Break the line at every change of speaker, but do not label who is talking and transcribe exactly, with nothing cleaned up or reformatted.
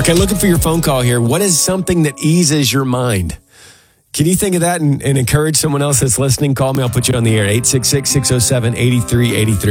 Okay, looking for your phone call here. What is something that eases your mind? Can you think of that and, and encourage someone else that's listening? Call me. I'll put you on the air. eight six six, six oh seven, eight three eight three.